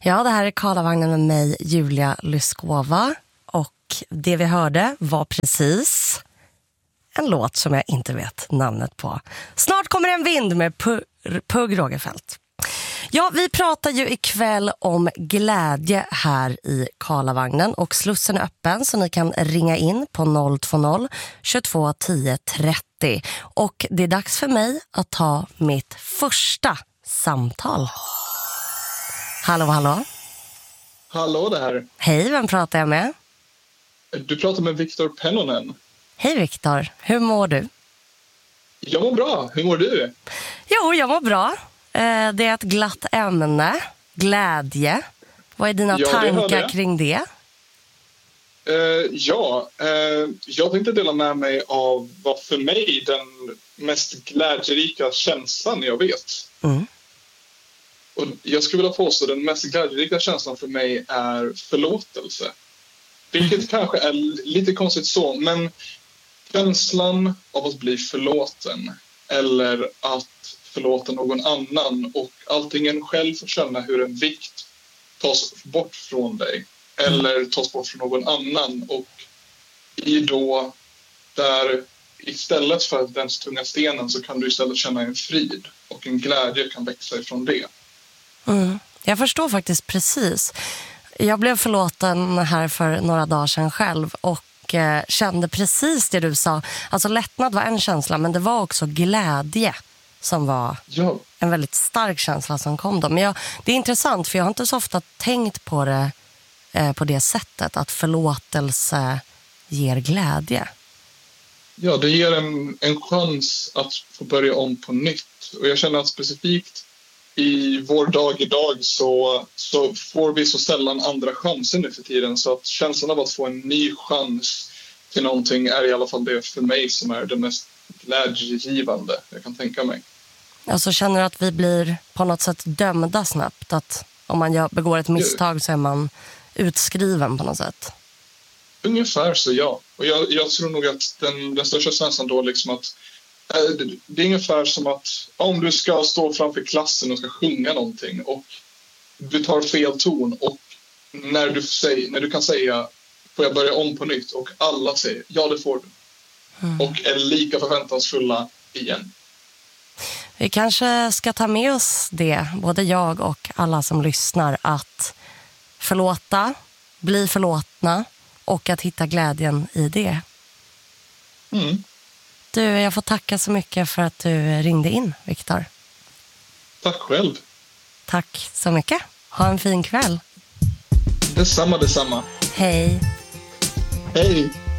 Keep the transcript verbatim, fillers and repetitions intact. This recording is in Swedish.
Ja, det här är Karlavagnen med mig, Julia Lyskova. Och det vi hörde var precis en låt som jag inte vet namnet på. Snart kommer en vind med Pugh Rogefeldt. Ja, vi pratar ju ikväll om glädje här i Karlavagnen och slussen är öppen så ni kan ringa in på noll två noll tjugotvå tio trettio. Och det är dags för mig att ta mitt första samtal. Hallå, hallå. Hallå där. Hej, vem pratar jag med? Du pratar med Viktor Pennonen. Hej Viktor, hur mår du? Jag mår bra, hur mår du? Jo, jag mår bra. Det är ett glatt ämne, glädje. Vad är dina ja, tankar kring det? Uh, ja, uh, jag tänkte dela med mig av vad för mig den mest glädjerika känslan jag vet. Mm. Och jag skulle vilja påstå att den mest glädjerika känslan för mig är förlåtelse. Vilket mm. kanske är lite konstigt så, men känslan av att bli förlåten eller att förlåta någon annan och antingen själv får känna hur en vikt tas bort från dig eller tas bort från någon annan och i då där istället för den tunga stenen så kan du istället känna en frid och en glädje kan växa ifrån det. Mm. Jag förstår faktiskt precis. Jag blev förlåten här för några dagar sedan själv och eh, kände precis det du sa. Alltså lättnad var en känsla men det var också glädje som var ja. en väldigt stark känsla som kom då. Men jag, det är intressant för jag har inte så ofta tänkt på det eh, på det sättet att förlåtelse ger glädje. Ja, det ger en, en chans att få börja om på nytt. Och jag känner att specifikt i vår dag idag så, så får vi så sällan andra chanser nu för tiden. Så att känslan av att få en ny chans till någonting är i alla fall det för mig som är det mest glädjegivande jag kan tänka mig. Alltså känner du att vi blir på något sätt dömda snabbt? Att om man gör, begår ett misstag så är man utskriven på något sätt? Ungefär så, ja. Och jag, jag tror nog att den, den största känslan då liksom att äh, det är ungefär som att om du ska stå framför klassen och ska sjunga någonting och du tar fel ton och när du, säger, när du kan säga får jag börja om på nytt och alla säger ja det får du. Mm. Och är lika förväntansfulla igen. Vi kanske ska ta med oss det, både jag och alla som lyssnar, att förlåta, bli förlåtna och att hitta glädjen i det. Mm. Du, jag får tacka så mycket för att du ringde in, Viktor. Tack själv. Tack så mycket. Ha en fin kväll. Detsamma, detsamma. Hej. Hej.